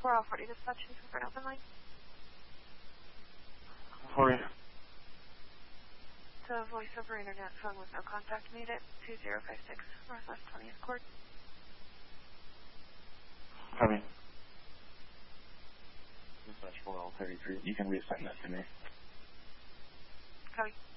all 40 dispatching for an open line. 40. So voice over internet phone with no contact made at 2056 Northwest 20th Court. Copy. Dispatch 4L33. You can reassign that to me. Copy.